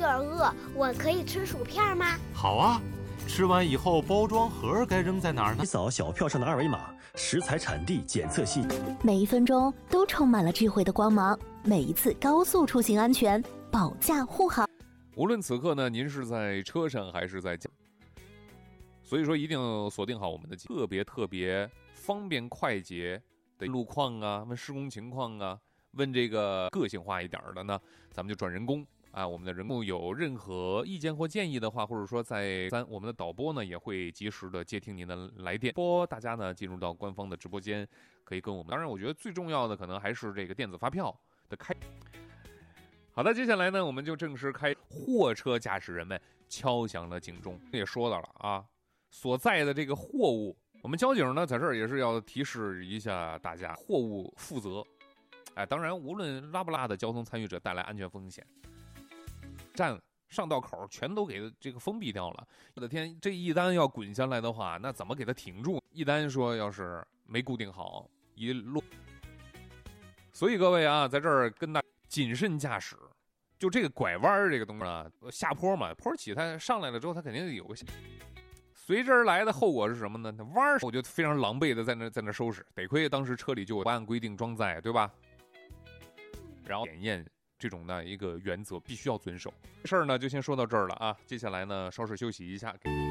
点饿，我可以吃薯片吗？ 好啊，吃完以后包装盒该扔在哪儿呢？ 扫小票上的二维码，食材产地检测系， 每一分钟都充满了智慧的光芒，每一次高速出行安全，保驾护航。 无论此刻呢，您是在车上还是在家，所以说一定要锁定好我们的特别方便快捷的路况啊，问施工情况啊，问这个个性化一点的呢，咱们就转人工啊。我们的人工有任何意见或建议的话，或者说我们的导播呢也会及时的接听您的来电。大家呢进入到官方的直播间，可以跟我们。当然，我觉得最重要的可能还是这个电子发票的开。好的，接下来呢，我们就正式开。货车驾驶人们敲响了警钟，也说到了啊，所在的这个货物，我们交警呢在这儿也是要提示一下大家，货物负责。哎，当然，无论拉不拉的交通参与者带来安全风险，上道口全都给这个封闭掉了。我的天，这一单要滚下来的话，那怎么给它挺住？一单说要是没固定好，一落。所以各位啊，在这儿跟大家谨慎驾驶。就这个拐弯这个东西啊，下坡嘛，坡起它上来了之后，它肯定有个随之而来的后果是什么呢？那弯我就非常狼狈的在那收拾，得亏当时车里就有按规定装载，对吧？然后检验这种的一个原则必须要遵守。事儿呢就先说到这儿了啊，接下来呢稍事休息一下。